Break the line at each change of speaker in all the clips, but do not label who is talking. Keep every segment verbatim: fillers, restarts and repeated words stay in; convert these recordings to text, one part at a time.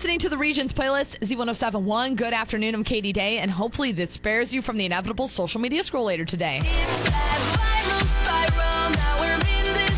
listening to the Regions playlist, Z ten seventy-one. Good afternoon, I'm Katie Day, and hopefully this spares you from the inevitable social media scroll later today.
It's that viral spiral, now we're in this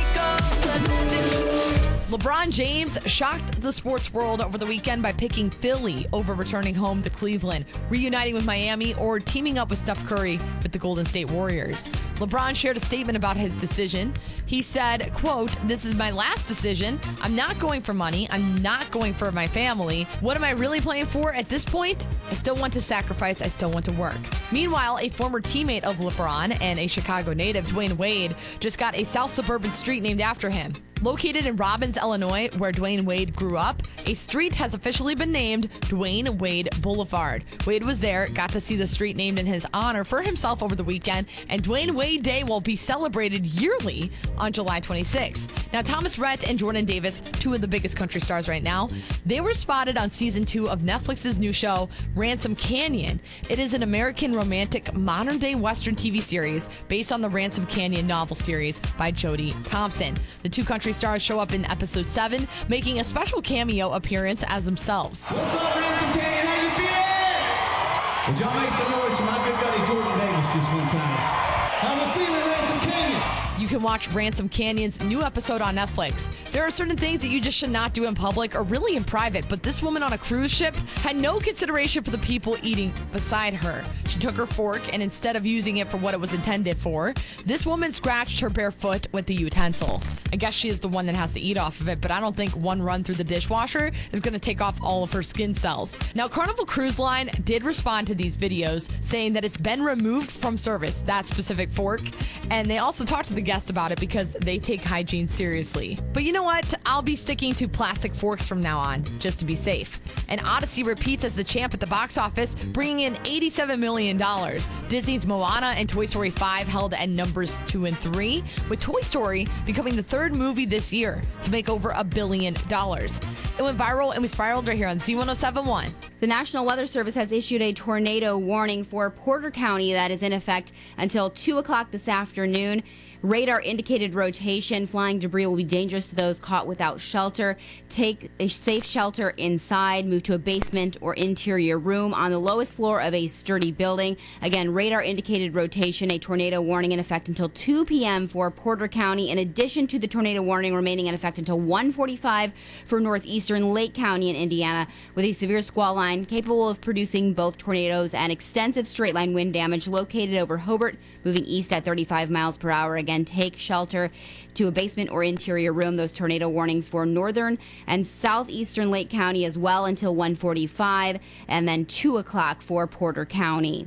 cycle.
LeBron James shocked the sports world over the weekend by picking Philly over returning home to Cleveland, reuniting with Miami, or teaming up with Steph Curry with the Golden State Warriors. LeBron shared a statement about his decision. He said, quote, "This is my last decision. I'm not going for money. I'm not going for my family. What am I really playing for at this point? I still want to sacrifice. I still want to work." Meanwhile, a former teammate of LeBron and a Chicago native, Dwayne Wade, just got a South Suburban street named after him. Located in Robbins, Illinois, where Dwayne Wade grew up, a street has officially been named Dwayne Wade Boulevard. Wade was there, got to see the street named in his honor for himself over the weekend, and Dwayne Wade Day will be celebrated yearly on July twenty-sixth. Now, Thomas Rhett and Jordan Davis, two of the biggest country stars right now, they were spotted on season two of Netflix's new show, Ransom Canyon. It is an American romantic modern-day Western T V series based on the Ransom Canyon novel series by Jodie Thompson. The two country stars show up in episode seven, making a special cameo appearance as themselves.
What's up, Ransom Canyon? How you feeling? Would y'all make some noise for my good buddy Jordan Davis just one time? How am I feeling, Ransom Canyon?
You can watch Ransom Canyon's new episode on Netflix. There are certain things that you just should not do in public or really in private, but this woman on a cruise ship had no consideration for the people eating beside her. She took her fork, and instead of using it for what it was intended for, this woman scratched her bare foot with the utensil. I guess she is the one that has to eat off of it, but I don't think one run through the dishwasher is going to take off all of her skin cells. Now, Carnival Cruise Line did respond to these videos, saying that it's been removed from service, that specific fork, and they also talked to the guest about it because they take hygiene seriously. But you know what? I'll be sticking to plastic forks from now on, just to be safe. And Odyssey repeats as the champ at the box office, bringing in eighty-seven million dollars. Disney's Moana and Toy Story five held at numbers two and three, with Toy Story becoming the third movie this year to make over a billion dollars. It went viral and we spiraled right here on Z ten seventy-one.
The National Weather Service has issued a tornado warning for Porter County that is in effect until two o'clock this afternoon. Radar indicated rotation. Flying debris will be dangerous to those caught without shelter. Take a safe shelter inside. Move to a basement or interior room on the lowest floor of a sturdy building. Again, radar indicated rotation. A tornado warning in effect until two p.m. for Porter County, in addition to the tornado warning remaining in effect until one forty-five for northeastern Lake County in Indiana, with a severe squall line capable of producing both tornadoes and extensive straight line wind damage located over Hobart, moving east at thirty-five miles per hour. Again, take shelter to a basement or interior room. Those tornado warnings for northern and southeastern Lake County as well until one forty-five, and then two o'clock for Porter County.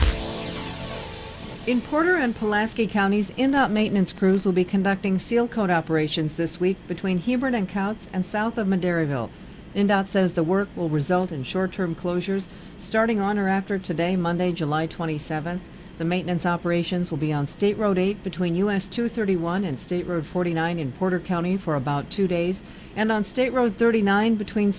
In Porter and Pulaski counties, N D O T maintenance crews will be conducting seal coat operations this week between Hebron and Couts and south of Maderryville. N D O T says the work will result in short-term closures starting on or after today, Monday, July twenty-seventh. The maintenance operations will be on State Road eight between U S two thirty-one and State Road forty-nine in Porter County for about two days, and on State Road thirty-nine between